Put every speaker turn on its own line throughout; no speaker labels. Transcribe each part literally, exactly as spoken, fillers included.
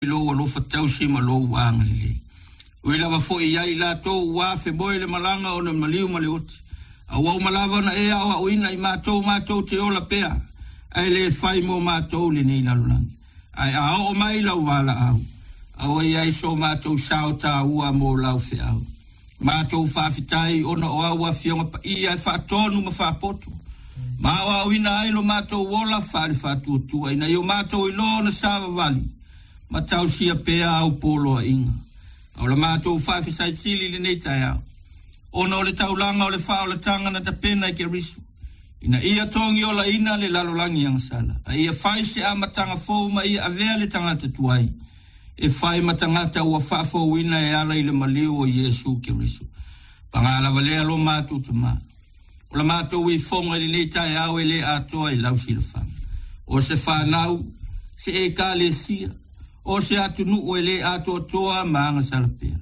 lo lo fatau si malo wang le we lava fo ia ila to wa fe boy le malanga o na maliu maliut a wa malava na e a o ina i ma to ma to te ola pea ai le fai mo ma to le ni na lulangi ai a o mai la wala au a o ia so ma to sauta ua mo la fe au ma to fa fitai ona o wa fionga pa ia fa tonu ma fa poto ma wa ina ai lo ma to wola fa fa tu tu ina yo ma to ilo na sa vali ma tau sia pea au polo a inga. O la mātou whawhi sai tili le nei tai au. Ona o le taulanga o le whao le tanga na ta pena i ke risu. Ina ia tongi o la ina le lalolangi ang sala. A ia whai se a matanga fōu ma ia avea le tangata tuai. E whai matangata ua whafo ina e ala i le maliu o Yesu ke risu. Pangala valea lo mātou te mā. O la mātou i whonga le nei tai au e le atoa i lausi le whanga. O se whanau, se e ka le sia. O se atu nu ele ato toa maanga salapea.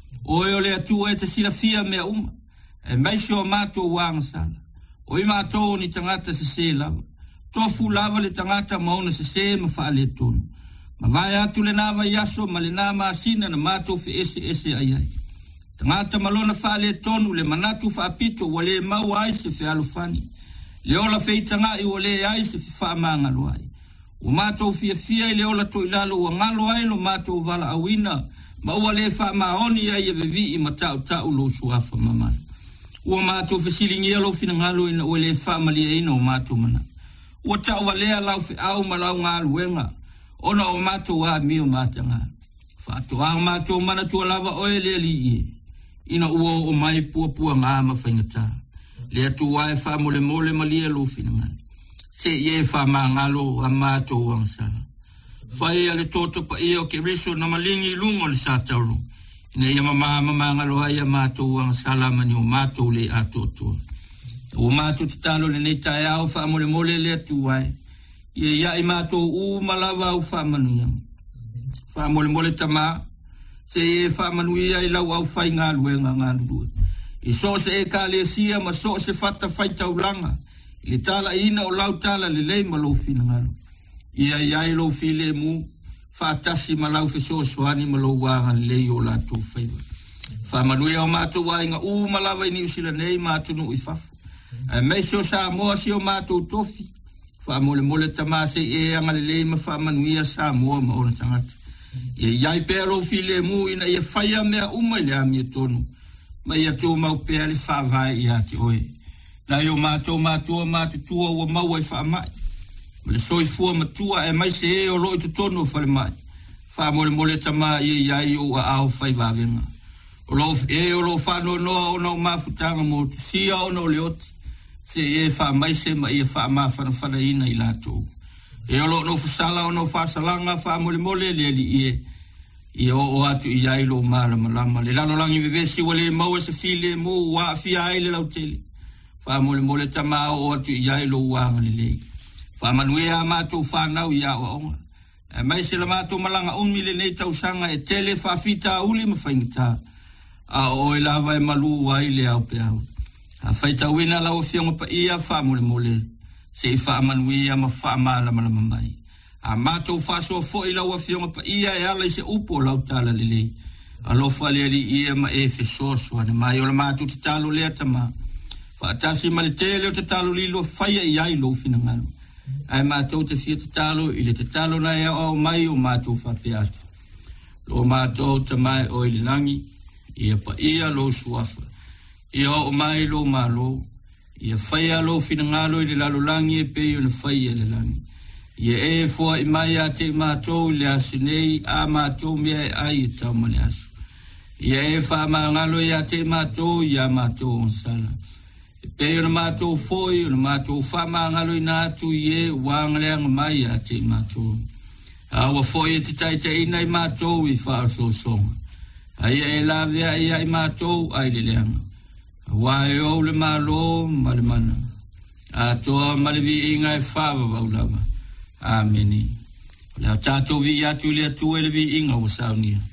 O e ole atu e te sila fia mea uma. E maisho mato wanga sala. O i mato ni tangata se se lava. Tofu lava le tangata mauna se se ma faale tonu. Ma vai atu le nava yaso ma le nama asina na mato fi ese ese ayai. Tangata malona faale tonu le manatu fa apito wale mau aise fe alufani. Le ola fei tanga i wale aise fi fa maanga luai. O mātou fia fia i leo la to ilalo o ngalo ai lo mātou vala awina ma ua le wha maoni ai e vevi i matau tau lo suafa mamana. Ua mātou fesilingi alo fina ngalo ina o le wha malia ina o mātou mana. Ua tau walea lau fi au ma lau ngā luenga ona o mātou a mi o mātanga. Whātou a mātou mana tua lava oe le li ie. Ina ua o mai pua pua ngā ma whaingata. Le atu wae wha mole mole malia lo fina ngani. Se ye fa mangalo a mato wang sala. Fai ale toto pa ia o ke riso na malingi lungo le sa tauru. Ina ia mama mangalo ai a mato wang sala mani o mato le ato toa. O mato titalo le nei tae au fa mole mole le atu wai. Ia ia i mato u malava u fa manu yang. Fa mole mole tama. Se ye fa manu ia i lau au fai ngā luenga ngā lua. I so se e ka le sia ma so se fata fai taulanga. Le tala ina o lau tala le lei ma lau fina ngalo. Ia iai lau file mu, whaatasi ma lau fiso soani ma lau wanga lei o la tō whaiwa. Whamanuia o mātou wa inga u malawa i ni usila nei mātou no i whafu. E meisio sa moa si o mātou tofi. Whamole mole tamase e anga le lei ma whamanuia sa moa ma ona tangata. Ia iai pēr lau file mu ina ia whaia mea uma i le amia tonu. Ma ia tō mau pēr li whawai i ati oe. Na yo mato matua matutua o mau ai whaamai. Ma le soifua matua e mai se e o loi tutono o whare mai. Wha mole mole tama i e iai o a ao whai wawenga. O lo e o lo whano noa o nao mafutanga mo tu sia o nao leoti. Se e wha mai se ma i e wha ma whana whana ina i lato. E o lo no fusala o nao whasalanga wha mole mole le li i e. I o o atu i iai lo malama lama. Le lalo langi vivesi wale maua se file mo wa fia aile lau tele. Wha mole mole tama o atu i ai lo wanga le lei. Wha manuea mātou whanau i a o onga. E mai se la mātou malanga umi le nei tausanga e tele wha fita uli ma whaingita. A o e lava e malu wai le au pe au. A whaita wina lau fionga pa ia wha mole mole. Se i wha manuea ma wha maala malama mai. A mātou wha soa fo i lau a fionga pa ia e ala i se upo lau tala le lei. A lo wha lea li ia ma e fe soso. Ane mai o la mātou te talo lea tama. Whaatasi ma le tele o te talo li lo whaia i ai lo fina ngalo. Ai mātou te fia te talo, i le te talo na ea o mai o mātou whape atu. Lo mātou te mai o i le langi, i a pa ia lo suafa. I o mai lo malo, i a whaia lo fina ngalo i le lalo langi e pei o na whaia le langi. I a e fua i mai a te mātou i le asinei a mātou mea e ai e tau mani asu. I a e wha ma ngalo i a te mātou i a mātou on sala. Pei ona mātou foi, ona mātou whama ngalo i nātu i e wangaleanga mai a te mātou. Awa foi e te taita ina i mātou i whaaso songa. Aia e lavea i ai mātou ai le leanga. Wae o le malo male mana. A toa malevi inga e whawa waulawa. Ameni. Le a tātou vi atu le atu e le vi inga o saunia.